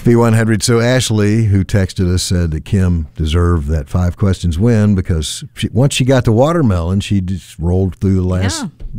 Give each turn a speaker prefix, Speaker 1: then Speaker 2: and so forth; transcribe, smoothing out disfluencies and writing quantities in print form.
Speaker 1: V100. So Ashley, who texted us, said that Kim deserved that 5 questions win because once she got to watermelon, she just rolled through the last